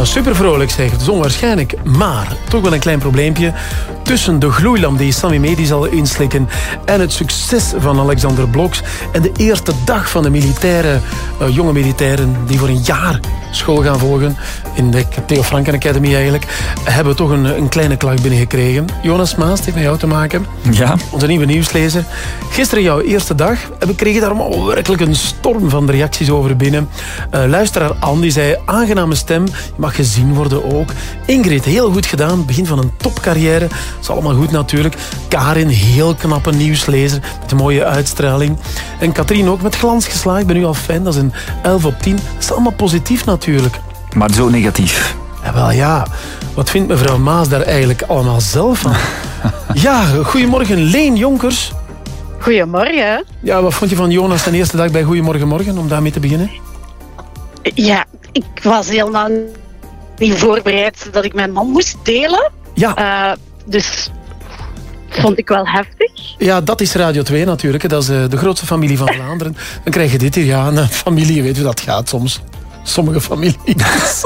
super vrolijk zeg, het is onwaarschijnlijk. Maar toch wel een klein probleempje. Tussen de gloeilamp die Sammy Medi zal inslikken en het succes van Alexander Blokx en de eerste dag van de jonge militairen die voor een jaar school gaan volgen in de Theo Franken Academy eigenlijk, hebben we toch een kleine klacht binnengekregen. Jonas Maas, het heeft met jou te maken. Ja. Onze nieuwe nieuwslezer. Gisteren jouw eerste dag. We kregen daar allemaal werkelijk een storm van de reacties over binnen. Luisteraar Anne, die zei, aangename stem, je mag gezien worden ook. Ingrid, heel goed gedaan, begin van een topcarrière. Dat is allemaal goed natuurlijk. Karin, heel knappe nieuwslezer, met een mooie uitstraling. En Katrien ook met glans geslaagd. Ik ben nu al fan, dat is een 11 op 10. Dat is allemaal positief natuurlijk. Maar zo negatief. Ja, wel ja. Wat vindt mevrouw Maas daar eigenlijk allemaal zelf van? Ja, goedemorgen, Leen Jonkers. Goedemorgen. Ja, wat vond je van Jonas de eerste dag bij Goedemorgen Morgen, om daarmee te beginnen? Ja, ik was helemaal niet voorbereid dat ik mijn man moest delen. Ja. Dus vond ik wel heftig. Ja, dat is Radio 2 natuurlijk. Dat is de grootste familie van Vlaanderen. Dan krijg je dit hier. Ja, een familie, je weet hoe dat gaat soms. Sommige families.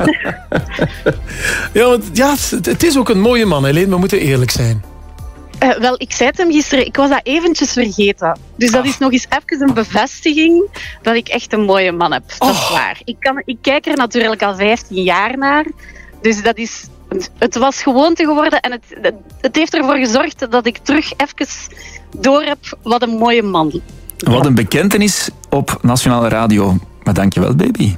Ja, het is ook een mooie man, Helene. We moeten eerlijk zijn. Wel, ik zei het hem gisteren, ik was dat eventjes vergeten. Dus dat is nog eens even een bevestiging dat ik echt een mooie man heb. Dat is waar. Ik kijk er natuurlijk al 15 jaar naar. Dus dat is... Het was gewoonte geworden en het heeft ervoor gezorgd dat ik terug even door heb wat een mooie man. Wat een bekentenis op Nationale Radio. Maar dankjewel, baby.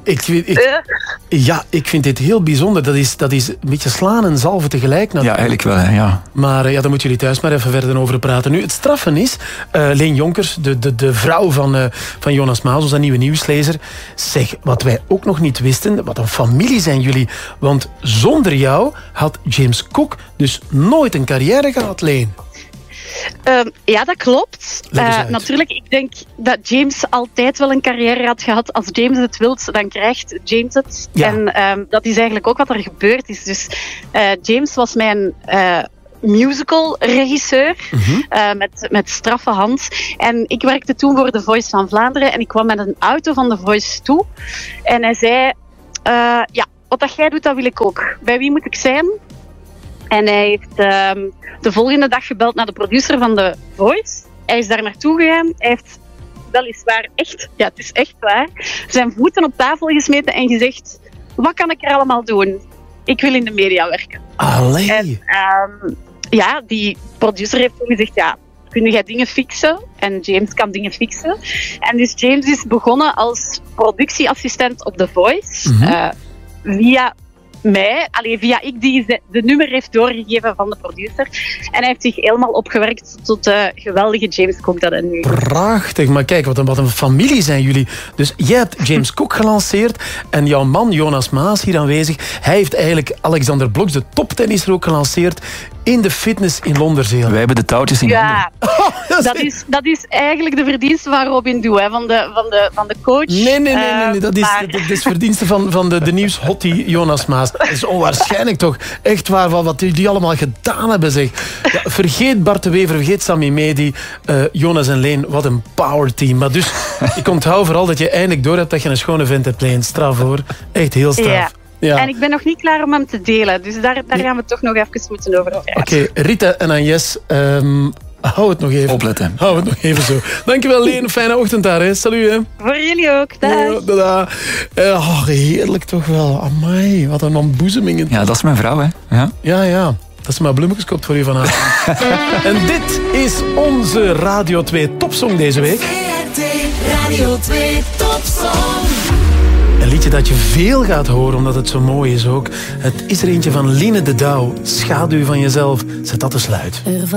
Ik vind dit heel bijzonder. Dat is een beetje slaan en zalven tegelijk. Ja, eigenlijk wel, hè, ja. Maar daar moeten jullie thuis maar even verder over praten. Nu, het straffen is, Leen Jonkers, de vrouw van Jonas Maas, onze nieuwe nieuwslezer. Zeg, wat wij ook nog niet wisten, wat een familie zijn jullie. Want zonder jou had James Cook dus nooit een carrière gehad, Leen. Ja, dat klopt. Natuurlijk, ik denk dat James altijd wel een carrière had gehad. Als James het wil, dan krijgt James het. Ja. En dat is eigenlijk ook wat er gebeurd is. Dus James was mijn musical-regisseur met straffe hand. En ik werkte toen voor The Voice van Vlaanderen en ik kwam met een auto van The Voice toe. En hij zei, wat dat jij doet, dat wil ik ook. Bij wie moet ik zijn? En hij heeft de volgende dag gebeld naar de producer van The Voice. Hij is daar naartoe gegaan. Hij heeft weliswaar echt, ja, het is echt waar, zijn voeten op tafel gesmeten en gezegd, wat kan ik er allemaal doen? Ik wil in de media werken. Allee. En die producer heeft toen gezegd, ja, kun jij dingen fixen? En James kan dingen fixen. En dus James is begonnen als productieassistent op The Voice. Via mij, via ik die de nummer heeft doorgegeven van de producer. En hij heeft zich helemaal opgewerkt tot de geweldige James Cook dat hij nu is. Prachtig, maar kijk, wat een familie zijn jullie. Dus jij hebt James Cook gelanceerd en jouw man Jonas Maas hier aanwezig, hij heeft eigenlijk Alexander Blokx, de toptennisser, ook gelanceerd in de fitness in Londerzeel. Wij hebben de touwtjes in handen. Ja, dat is eigenlijk de verdienste van Robin Doe, hè, van de coach. Nee, dat is verdienste van de nieuwshottie Jonas Maas. Dat is onwaarschijnlijk toch. Echt waar, wat die allemaal gedaan hebben, zeg. Ja, vergeet Bart de Wever, vergeet Sammy Medi, Jonas en Leen, wat een powerteam. Maar dus, ik onthoud vooral dat je eindelijk door hebt dat je een schone vent hebt, Leen. Straf hoor. Echt heel straf. Ja. Ja. En ik ben nog niet klaar om hem te delen. Dus daar gaan we toch nog even moeten over praten. Oké, Rita en Agnes, hou het nog even. Opletten. Hou het nog even zo. Dankjewel, Leen. Fijne ochtend daar. Hè. Salut. Hè. Voor jullie ook. Dag. Heerlijk toch wel. Amai, wat een ontboezeming. Ja, dat is mijn vrouw, hè. Ja. Dat is maar bloemetjes koopt voor u vanavond. En dit is onze Radio 2 topsong deze week. Radio 2 topsong. Een liedje dat je veel gaat horen, omdat het zo mooi is ook. Het is er eentje van Line de Douw. Schaduw van jezelf. Zet dat eens luid.